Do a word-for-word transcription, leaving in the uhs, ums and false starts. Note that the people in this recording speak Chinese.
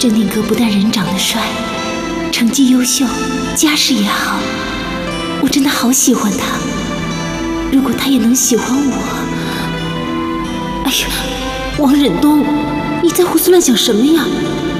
镇定哥不但人长得帅，成绩优秀，家世也好，我真的好喜欢他。如果他也能喜欢我……哎呀，王忍冬，你在胡思乱想什么呀？